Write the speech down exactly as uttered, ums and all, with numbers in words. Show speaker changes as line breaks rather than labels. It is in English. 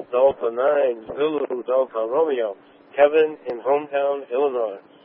Delta nine, Zulu Delta Romeo. Kevin in Hometown, Illinois.